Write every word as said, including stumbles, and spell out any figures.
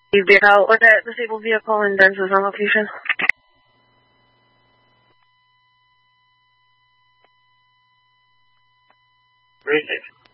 You get out with that disabled vehicle and Denz's on location. Three six.